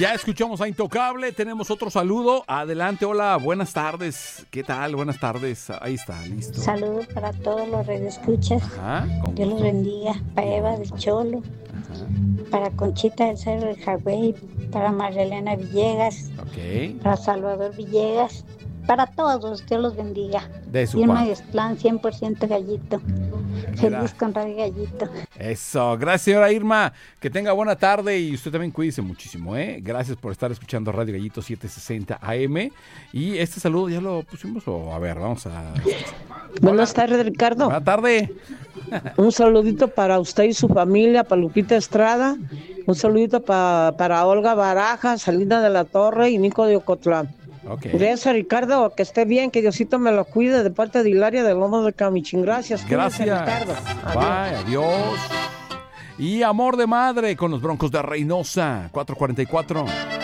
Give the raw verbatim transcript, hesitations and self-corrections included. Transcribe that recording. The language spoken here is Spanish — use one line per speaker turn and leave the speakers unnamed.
Ya escuchamos a Intocable, tenemos otro saludo. Adelante, hola, buenas tardes. ¿Qué tal? Buenas tardes. Ahí está, listo.
Saludos para todos los radioescuchas.
Ajá, con
Dios los
gusto.
bendiga. Para Eva del Cholo,
Ajá,
para Conchita del Cerro del Jagüey, para Marilena Villegas,
ok.
para Salvador Villegas, para todos, Dios los bendiga.
De su
Irma
parte.
Gesplán, cien por ciento Gallito. Feliz con Radio Gallito.
Eso, gracias señora Irma, que tenga buena tarde y usted también cuídese muchísimo, ¿eh? Gracias por estar escuchando Radio Gallito setecientos sesenta A M y este saludo ya lo pusimos o a ver, vamos a...
Buenas tardes, Ricardo.
Buenas tardes.
Un saludito para usted y su familia, para Lupita Estrada, un saludito pa, para Olga Baraja, Salina de la Torre y Nico de Ocotlán.
Okay.
Gracias, Ricardo, que esté bien, que Diosito me lo cuide de parte de Hilaria de Lomas de Camichín. Gracias.
Gracias.
Cuídense, Ricardo.
Bye, adiós. Y Amor de Madre con los Broncos de Reynosa, cuatro cuarenta y cuatro.